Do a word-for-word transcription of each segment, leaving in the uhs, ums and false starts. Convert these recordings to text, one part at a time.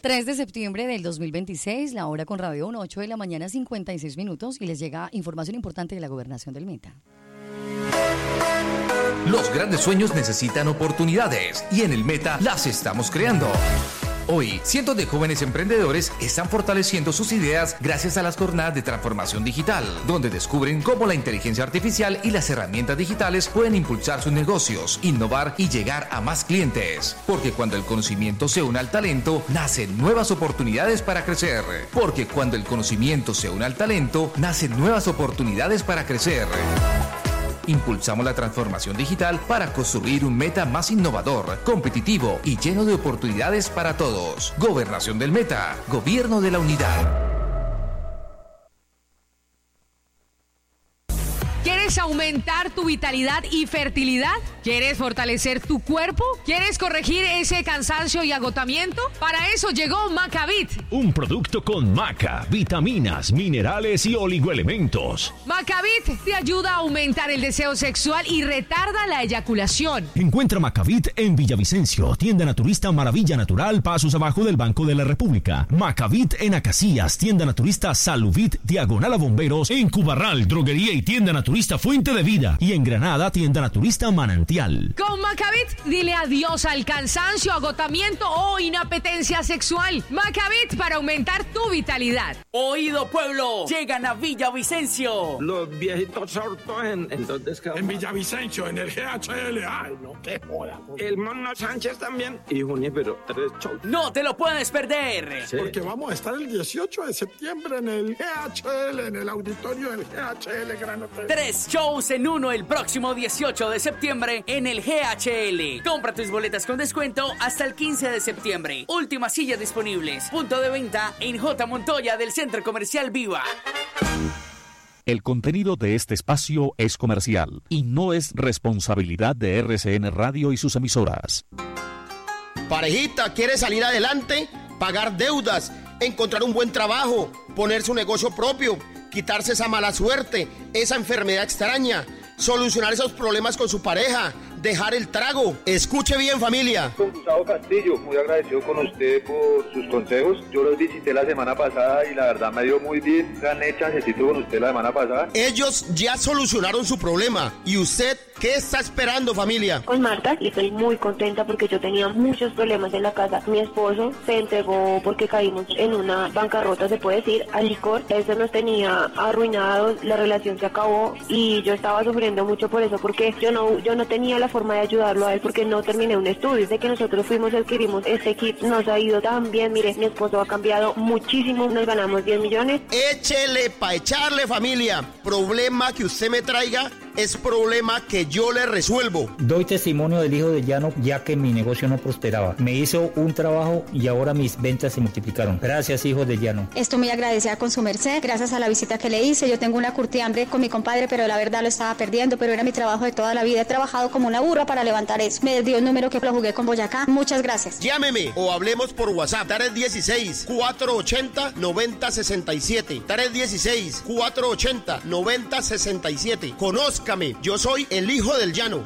tres de septiembre del dos mil veintiséis, la hora con Radio uno, ocho de la mañana, cincuenta y seis minutos, y les llega información importante de la gobernación del Meta. Los grandes sueños necesitan oportunidades y en el Meta las estamos creando. Hoy, cientos de jóvenes emprendedores están fortaleciendo sus ideas gracias a las jornadas de transformación digital, donde descubren cómo la inteligencia artificial y las herramientas digitales pueden impulsar sus negocios, innovar y llegar a más clientes. Porque cuando el conocimiento se une al talento, nacen nuevas oportunidades para crecer. Porque cuando el conocimiento se une al talento, nacen nuevas oportunidades para crecer. Impulsamos la transformación digital para construir un Meta más innovador, competitivo y lleno de oportunidades para todos. Gobernación del Meta, Gobierno de la Unidad. ¿Quieres aumentar tu vitalidad y fertilidad? ¿Quieres fortalecer tu cuerpo? ¿Quieres corregir ese cansancio y agotamiento? Para eso llegó Macavit. Un producto con maca, vitaminas, minerales y oligoelementos. Macavit te ayuda a aumentar el deseo sexual y retarda la eyaculación. Encuentra Macavit en Villavicencio, tienda naturista Maravilla Natural, pasos abajo del Banco de la República. Macavit en Acacias, tienda naturista Saluvit, diagonal a Bomberos, en Cubarral, droguería y tienda naturista Fuente de Vida, y en Granada, tienda naturista Manantial. Con Macavit, dile adiós al cansancio, agotamiento o inapetencia sexual. Macavit para aumentar tu vitalidad. Oído pueblo, llegan a Villavicencio. Los viejitos sordos en, en dónde es que En Villavicencio, en el G H L. Ay, no, qué joda. El Mono Sánchez también. Y Junípero, tres shows. No te lo puedes perder. Sí. Porque vamos a estar el dieciocho de septiembre en el G H L, en el auditorio del G H L Gran Hotel. Tres shows en uno el próximo dieciocho de septiembre en el G H L. Compra tus boletas con descuento hasta el quince de septiembre. Últimas sillas disponibles. Punto de venta en J. Montoya del Centro Comercial Viva. El contenido de este espacio es comercial y no es responsabilidad de R C N Radio y sus emisoras. Parejita, ¿quiere salir adelante? Pagar deudas, encontrar un buen trabajo, poner su negocio propio, quitarse esa mala suerte, esa enfermedad extraña, solucionar esos problemas con su pareja, dejar el trago. Escuche bien, familia. Con Gustavo Castillo, muy agradecido con usted por sus consejos. Yo los visité la semana pasada y la verdad me dio muy bien. Gané chancecito con usted la semana pasada. Ellos ya solucionaron su problema. ¿Y usted qué está esperando, familia? Con Marta, y estoy muy contenta porque yo tenía muchos problemas en la casa. Mi esposo se entregó porque caímos en una bancarrota, se puede decir, al licor. Eso nos tenía arruinados, la relación se acabó y yo estaba sufriendo mucho por eso, porque yo no, yo no tenía la forma de ayudarlo a él porque no terminé un estudio. Desde que nosotros fuimos y adquirimos este kit nos ha ido tan bien. Mire, mi esposo ha cambiado muchísimo, nos ganamos diez millones. Échele pa' echarle, familia. Problema que usted me traiga es problema que yo le resuelvo. Doy testimonio del hijo de Llano, ya que mi negocio no prosperaba. Me hizo un trabajo y ahora mis ventas se multiplicaron. Gracias, hijo de Llano. Estoy muy agradecida con su merced, gracias a la visita que le hice. Yo tengo una curtihambre con mi compadre, pero la verdad lo estaba perdiendo, pero era mi trabajo de toda la vida. He trabajado como una burra para levantar eso. Me dio el número que lo jugué con Boyacá. Muchas gracias. Llámeme o hablemos por WhatsApp. tres dieciséis, cuatrocientos ochenta, noventa sesenta y siete. tres dieciséis, cuatrocientos ochenta, noventa sesenta y siete. Conózcame. Yo soy el hijo del Llano.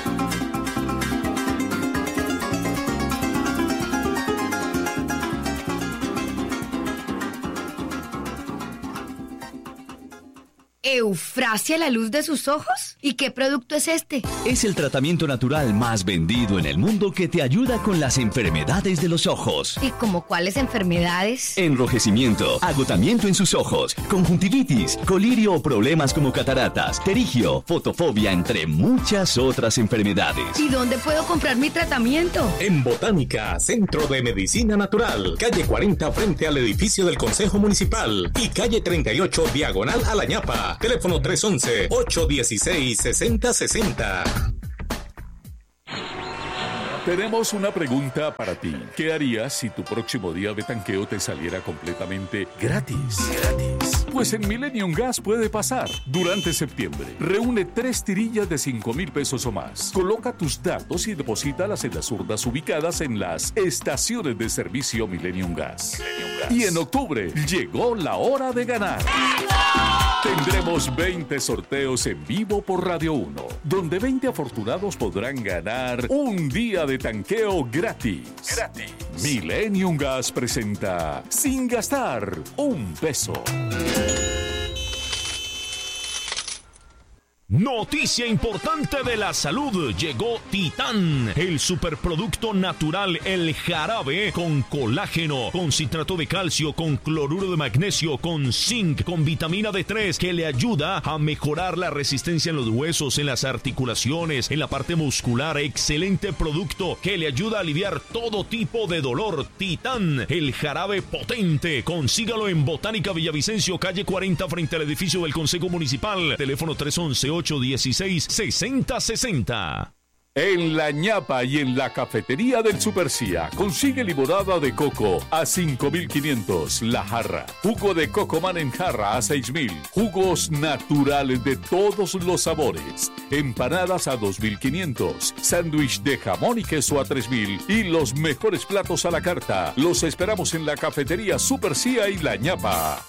¿Eufrasia la luz de sus ojos? ¿Y qué producto es este? Es el tratamiento natural más vendido en el mundo que te ayuda con las enfermedades de los ojos. ¿Y como cuáles enfermedades? Enrojecimiento, agotamiento en sus ojos, conjuntivitis, colirio o problemas como cataratas, terigio, fotofobia, entre muchas otras enfermedades. ¿Y dónde puedo comprar mi tratamiento? En Botánica, Centro de Medicina Natural, calle cuarenta frente al edificio del Consejo Municipal y calle treinta y ocho diagonal a La Ñapa. Teléfono tres once, ocho dieciséis, sesenta sesenta. Tenemos una pregunta para ti. ¿Qué harías si tu próximo día de tanqueo te saliera completamente gratis? Gratis. Pues en Millennium Gas puede pasar. Durante septiembre, reúne tres tirillas de cinco mil pesos o más. Coloca tus datos y deposítalas en las urnas ubicadas en las estaciones de servicio Millennium Gas. Millennium Gas. Y en octubre, llegó la hora de ganar. Tendremos veinte sorteos en vivo por Radio uno, donde veinte afortunados podrán ganar un día de tanqueo gratis. Gratis. Millennium Gas presenta Sin Gastar un Peso. Noticia importante de la salud. Llegó Titán, el superproducto natural, el jarabe con colágeno, con citrato de calcio, con cloruro de magnesio, con zinc, con vitamina D tres, que le ayuda a mejorar la resistencia en los huesos, en las articulaciones, en la parte muscular. Excelente producto que le ayuda a aliviar todo tipo de dolor. Titán, el jarabe potente. Consígalo en Botánica Villavicencio, calle cuarenta, frente al edificio del Consejo Municipal. Teléfono tres once, ocho dieciséis, sesenta sesenta. En La Ñapa y en la cafetería del Supercía consigue limonada de coco a cinco mil quinientos la jarra, jugo de Cocoman en jarra a seis mil, jugos naturales de todos los sabores, empanadas a dos mil quinientos, sándwich de jamón y queso a tres mil y los mejores platos a la carta. Los esperamos en la cafetería Supercía y La Ñapa.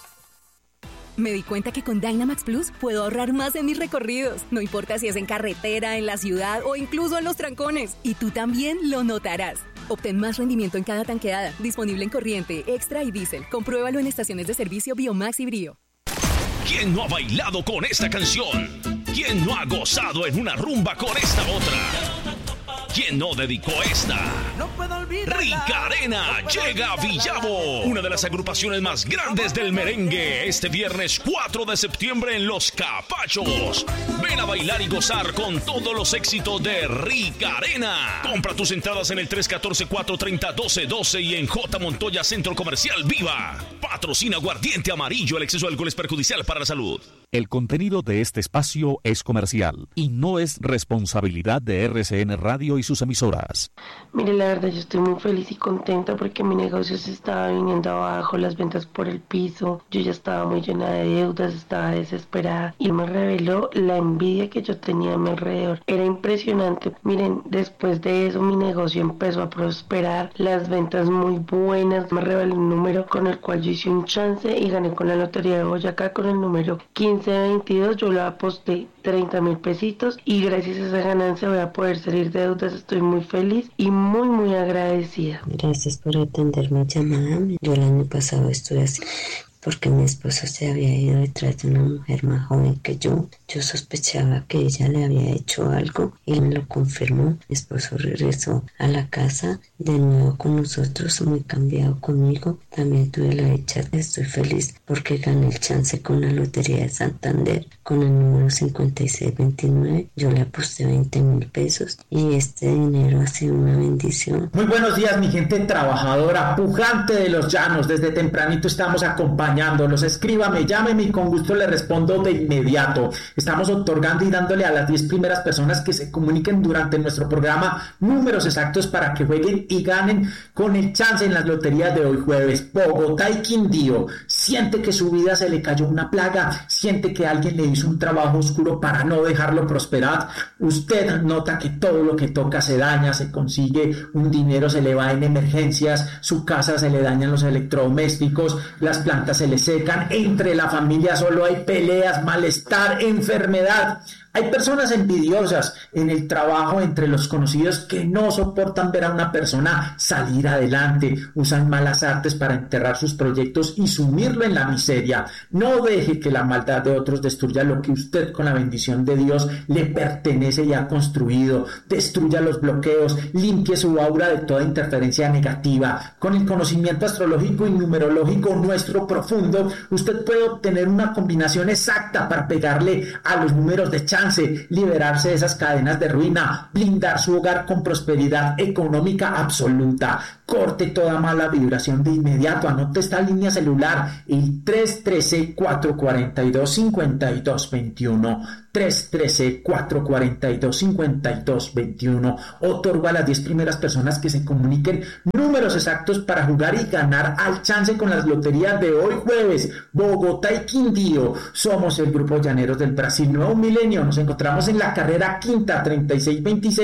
Me di cuenta que con Dynamax Plus puedo ahorrar más en mis recorridos. No importa si es en carretera, en la ciudad o incluso en los trancones. Y tú también lo notarás. Obtén más rendimiento en cada tanqueada. Disponible en corriente, extra y diésel. Compruébalo en estaciones de servicio Biomax y Brio. ¿Quién no ha bailado con esta canción? ¿Quién no ha gozado en una rumba con esta otra? ¿Quién no dedicó esta? No puedo olvidar. Rica Arena no llega a Villavo, una de las agrupaciones más grandes del merengue, este viernes cuatro de septiembre en Los Capachos. Ven a bailar y gozar con todos los éxitos de Rica Arena. Compra tus entradas en el tres uno cuatro, cuatro tres cero, uno dos uno dos y en J. Montoya Centro Comercial Viva. Patrocina Aguardiente Amarillo. El exceso de alcohol es perjudicial para la salud. El contenido de este espacio es comercial y no es responsabilidad de R C N Radio y sus emisoras. Mire, la verdad yo estoy muy feliz y contenta porque mi negocio se estaba viniendo abajo, las ventas por el piso, yo ya estaba muy llena de deudas, estaba desesperada y me reveló la envidia que yo tenía a mi alrededor. Era impresionante. Miren, después de eso mi negocio empezó a prosperar, las ventas muy buenas, me reveló un número con el cual yo hice un chance y gané con la lotería de Boyacá con el número quince veintidós, yo lo aposté treinta mil pesitos y gracias a esa ganancia voy a poder salir de deudas. Estoy muy feliz y muy muy agradecida. Gracias por atender mi llamada. Yo el año pasado estuve así porque mi esposo se había ido detrás de una mujer más joven que yo. Yo sospechaba que ella le había hecho algo y me lo confirmó. Mi esposo regresó a la casa de nuevo con nosotros, muy cambiado conmigo. También tuve la dicha, estoy feliz porque gané el chance con la Lotería de Santander con el número cincuenta y seis veintinueve. Yo le aposté veinte mil pesos y este dinero ha sido una bendición. Muy buenos días, mi gente trabajadora, pujante de los llanos. Desde tempranito estamos acompañándolos. Escríbame, llámeme y con gusto le respondo de inmediato. Estamos otorgando y dándole a las diez primeras personas que se comuniquen durante nuestro programa números exactos para que jueguen y ganen con el chance en las loterías de hoy jueves. Bogotá y Quindío. Siente que su vida se le cayó una plaga, siente que alguien le hizo un trabajo oscuro para no dejarlo prosperar. Usted nota que todo lo que toca se daña, se consigue un dinero, se le va en emergencias, su casa se le dañan los electrodomésticos, las plantas se le secan, entre la familia solo hay peleas, malestar, enfermedad. Hay personas envidiosas en el trabajo entre los conocidos que no soportan ver a una persona salir adelante, usan malas artes para enterrar sus proyectos y sumirlo en la miseria. No deje que la maldad de otros destruya lo que usted con la bendición de Dios le pertenece y ha construido. Destruya los bloqueos, limpie su aura de toda interferencia negativa. Con el conocimiento astrológico y numerológico nuestro profundo, usted puede obtener una combinación exacta para pegarle a los números de chance, liberarse de esas cadenas de ruina, blindar su hogar con prosperidad económica absoluta. Corte toda mala vibración de inmediato. Anote esta línea celular, el tres uno tres, cuatro cuatro dos, cinco dos dos uno. tres uno tres, cuatro cuatro dos, cinco dos dos uno. Otorgo a las diez primeras personas que se comuniquen números exactos para jugar y ganar al chance con las loterías de hoy jueves. Bogotá y Quindío. Somos el Grupo Llaneros del Brasil Nuevo Milenio. Nos encontramos en la carrera quinta treinta y seis veintiséis,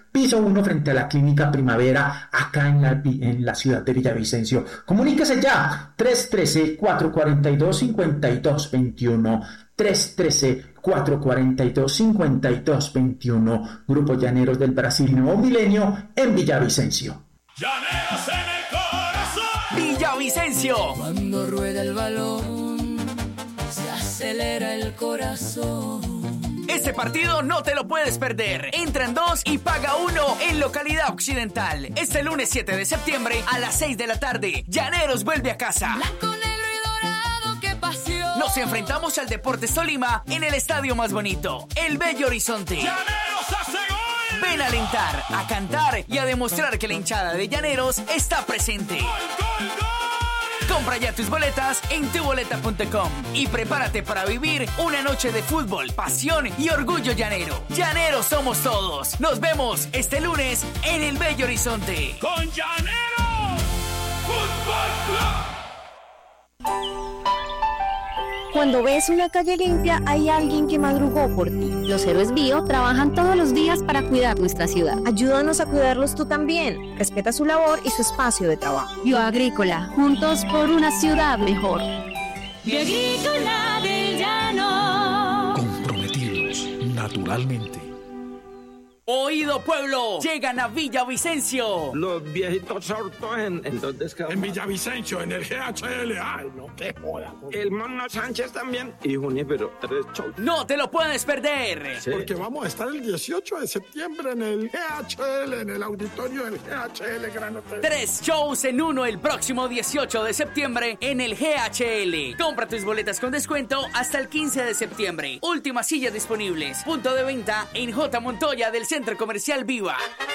piso uno frente a la Clínica Primavera, acá en la, en la ciudad de Villavicencio. Comuníquese ya, tres uno tres, cuatro cuatro dos, cinco dos dos uno, tres uno tres, cuatro cuatro dos, cinco dos dos uno, Grupo Llaneros del Brasil Nuevo Milenio en Villavicencio. Llaneros en el corazón. Villavicencio. Cuando rueda el balón, se acelera el corazón. Este partido no te lo puedes perder. Entra en dos y paga uno en localidad occidental. Este lunes siete de septiembre a las seis de la tarde. Llaneros vuelve a casa. Blanco, negro y dorado, qué pasión. Nos enfrentamos al Deportes Tolima en el estadio más bonito, el Bello Horizonte. ¡Llaneros hace gol! Ven a alentar, a cantar y a demostrar que la hinchada de Llaneros está presente. ¡Gol, gol, gol! Compra ya tus boletas en tu boleta punto com y prepárate para vivir una noche de fútbol, pasión y orgullo llanero. Llaneros somos todos. Nos vemos este lunes en el Bello Horizonte. ¡Con Llaneros Fútbol Club! Cuando ves una calle limpia, hay alguien que madrugó por ti. Los héroes Bio trabajan todos los días para cuidar nuestra ciudad. Ayúdanos a cuidarlos tú también. Respeta su labor y su espacio de trabajo. Bioagrícola, juntos por una ciudad mejor. Bioagrícola del Llano. Comprometidos naturalmente. Oído pueblo, llegan a Villavicencio. Los viejitos sordos en, en dónde es que En Villavicencio, en el G H L. Ay, no, qué joda. El Mono Sánchez también. Y Junípero, tres shows. No te lo puedes perder. Sí. Porque vamos a estar el dieciocho de septiembre en el G H L, en el auditorio del G H L Gran Hotel. Tres shows en uno el próximo dieciocho de septiembre en el G H L. Compra tus boletas con descuento hasta el quince de septiembre. Últimas sillas disponibles. Punto de venta en J. Montoya del Centro Comercial Viva.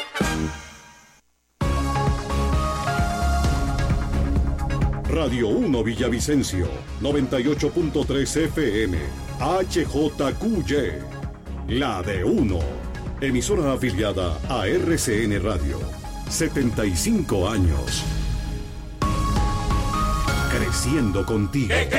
Radio uno Villavicencio, noventa y ocho punto tres F M, H J Q Y, la de uno, emisora afiliada a R C N Radio, setenta y cinco años. Creciendo contigo.